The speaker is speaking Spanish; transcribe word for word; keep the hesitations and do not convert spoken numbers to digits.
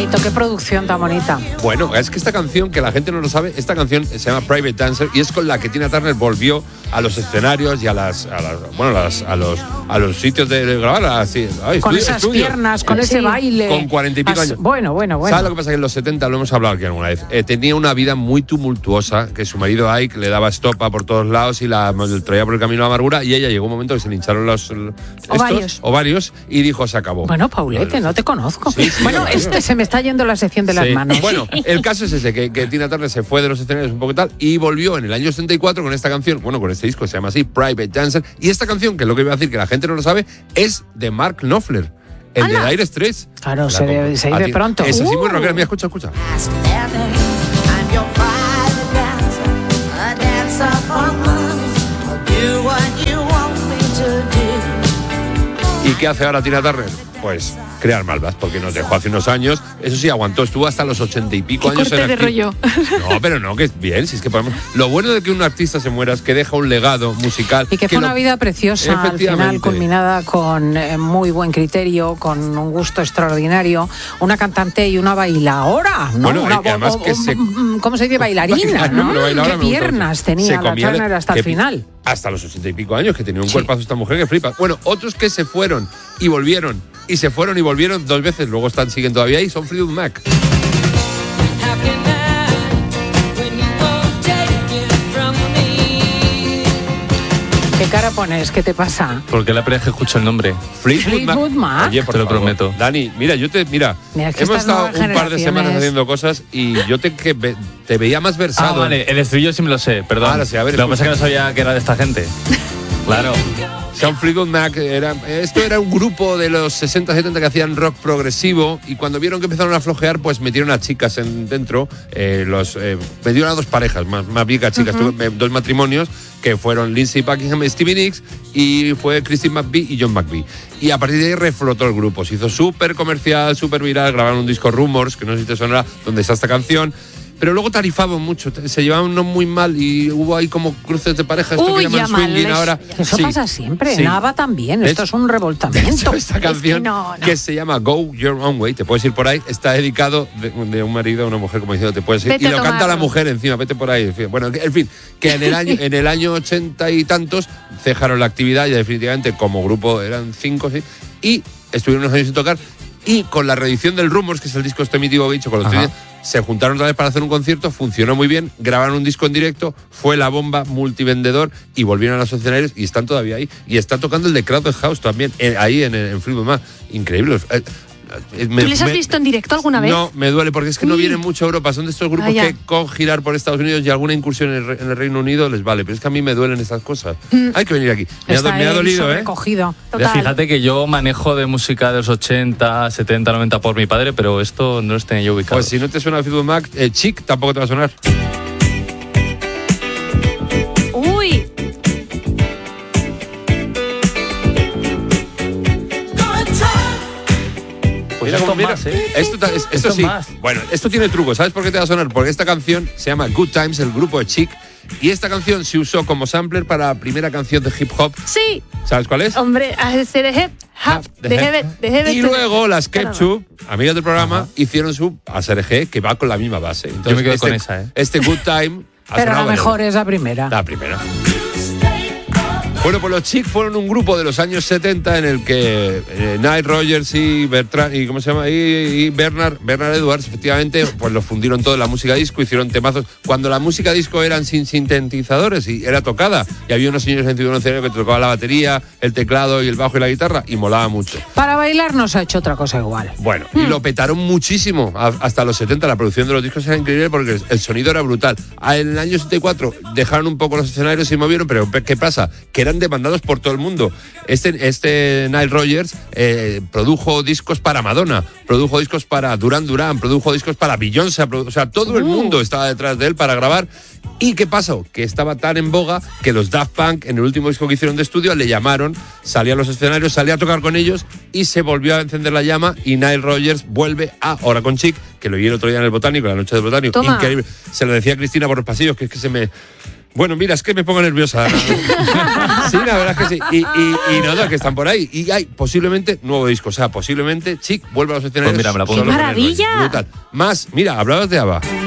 bonito, qué producción tan bonita. Bueno, es que esta canción, que la gente no lo sabe, esta canción se llama Private Dancer y es con la que Tina Turner volvió a los escenarios y a las, a las bueno, las, a los a los sitios de grabar, así, ay, con estudio, esas estudio. piernas, con sí, ese baile. Con cuarenta y pico As, años. Bueno, bueno, bueno. ¿Sabes lo que pasa? Que en los setenta, lo hemos hablado aquí alguna vez, eh, tenía una vida muy tumultuosa, que su marido Ike le daba estopa por todos lados y la traía por el camino de la amargura, y ella llegó un momento que se le hincharon los estos, ovarios. ovarios y dijo, se acabó. Bueno, Paulete, no te conozco. Sí, sí, bueno, no, este no. se me está yendo la sección de las sí. manos. Bueno, el caso es ese, que, que Tina Turner se fue de los escenarios un poco tal y volvió en el año setenta y cuatro con esta canción, bueno, con este disco que se llama así, Private Dancer, y esta canción, que es lo que iba a decir, que la gente no lo sabe, es de Mark Knopfler, el ¡Hala! de Dire Straits. Claro, se ve, se ve pronto. Eso sí, uh. muy rockera. Mira, escucha, escucha. ¿Y qué hace ahora Tina Turner? Pues crear malvas, porque nos dejó hace unos años. Eso sí, aguantó, estuvo hasta los ochenta y pico ¿Qué años corte en de activo. rollo? No, pero no, que es bien, si es que podemos. Lo bueno de que un artista se muera es que deja un legado musical. Y que, que fue lo... una vida preciosa, al final culminada con eh, muy buen criterio, con un gusto extraordinario, una cantante y una bailadora, ¿no? Bueno, una, y además o, que se... ¿cómo se dice? Bailarina, ¿no? Bailadora, qué piernas tenía la Turner hasta el final. Hasta los ochenta y pico años, que tenía un sí. cuerpazo esta mujer que flipa. Bueno, otros que se fueron y volvieron, y se fueron y volvieron dos veces, luego están siguen todavía ahí, son Fleetwood Mac. ¿Qué cara pones? ¿Qué te pasa? Porque la primera vez que escucho el nombre. Fleetwood, Fleetwood Mac. Mac. Oye, por te lo favor, prometo. Dani, mira, yo te, mira, mira es que hemos estado un par de semanas es... haciendo cosas y yo te, que ve, te veía más versado. Ah, vale, el estribillo sí me lo sé, perdón. Ahora sí, a ver, lo que pasa es que no sabía que era de esta gente. Claro. Sean Fleetwood Mac, era, esto era un grupo de los sesenta setenta que hacían rock progresivo y cuando vieron que empezaron a flojear, pues metieron a chicas en, dentro, eh, los eh, metieron a dos parejas, más, más bien que a chicas, uh-huh. tuve, dos matrimonios que fueron Lindsey Buckingham y Stevie Nicks y fue Christine McVie y John McVie. Y a partir de ahí reflotó el grupo, se hizo súper comercial, súper viral, grabaron un disco Rumors, que no sé si te sonará, donde está esta canción. Pero luego tarifaban mucho, se llevaban no muy mal y hubo ahí como cruces de parejas, esto Uy, que llaman swinging ahora. Eso sí, pasa siempre, sí. Nava también, esto es un revoltamiento. Esta canción es que, no, no. que se llama Go Your Own Way, te puedes ir por ahí, está dedicado de, de un marido a una mujer, como diciendo, te puedes ir. Vete y lo canta tomarlo. la mujer encima, vete por ahí. En fin, bueno, en fin, que en el año en el año ochenta y tantos cejaron la actividad, ya definitivamente como grupo eran cinco, sí, y estuvieron unos años sin tocar. Y con la reedición del Rumors, que es el disco este mítico que he dicho, con los tres, se juntaron otra vez para hacer un concierto, funcionó muy bien, grabaron un disco en directo, fue la bomba multivendedor y volvieron a los escenarios y están todavía ahí. Y está tocando el de Crowded House también, eh, ahí en, en Fleetwood Mac. Increíble. Eh, Me, ¿Tú les has me, visto en directo alguna vez? No, me duele porque es que Uy. no vienen mucho a Europa. Son de estos grupos ah, que con girar por Estados Unidos y alguna incursión en el, en el Reino Unido les vale. Pero es que a mí me duelen esas cosas. Mm. Hay que venir aquí. Me, ha, me ha dolido, ¿eh? Total. Fíjate que yo manejo de música de los ochenta, setenta, noventa por mi padre, pero esto no lo tenía yo ubicado. Pues si no te suena Fleetwood Mac, eh, Chic tampoco te va a sonar. Uy. Mira, esto mira, más, ¿eh? Esto, esto, esto, esto sí. Más. Bueno, esto tiene truco. ¿Sabes por qué te va a sonar? Porque esta canción se llama Good Times, el grupo de Chic. Y esta canción se usó como sampler para la primera canción de hip hop. Sí. ¿Sabes cuál es? Hombre, de hip hop. De Y luego las Ketchup, amigas del programa, Ajá. hicieron su A S R G, que va con la misma base. Entonces, Yo me quedo este, con esa, ¿eh? Este Good Time. Pero la mejor es la primera. La primera. Bueno, pues los Chic fueron un grupo de los años setenta en el que eh, Nile Rodgers y Bertrand, y ¿cómo se llama? Y, y Bernard, Bernard Edwards, efectivamente, pues los fundieron todo en la música disco, hicieron temazos. Cuando la música disco eran sin sintetizadores y era tocada, y había unos señores en Ciudad que te tocaban la batería, el teclado y el bajo y la guitarra, y molaba mucho. Para bailar no se ha hecho otra cosa igual. Bueno, hmm. y lo petaron muchísimo hasta los setenta. La producción de los discos era increíble porque el sonido era brutal. En el año setenta y cuatro dejaron un poco los escenarios y se movieron, pero ¿qué pasa? Que eran demandados por todo el mundo. Este, este Nile Rodgers eh, produjo discos para Madonna, produjo discos para Duran Duran, produjo discos para Beyoncé, o sea, todo uh. el mundo estaba detrás de él para grabar. ¿Y qué pasó? Que estaba tan en boga que los Daft Punk, en el último disco que hicieron de estudio, le llamaron, salía a los escenarios, salía a tocar con ellos y se volvió a encender la llama y Nile Rodgers vuelve a Ahora con Chic, que lo vi el otro día en el Botánico, la noche del Botánico. Toma. Increíble. Se lo decía a Cristina por los pasillos, que es que se me... Bueno, mira, es que me pongo nerviosa. Sí, la verdad es que sí. Y, y, y nada, que están por ahí. Y hay posiblemente nuevo disco. O sea, posiblemente Chic vuelve a los escenarios. Pues mira, me la pongo. ¡Qué maravilla! Brutal. Más, mira, hablabas de ABBA.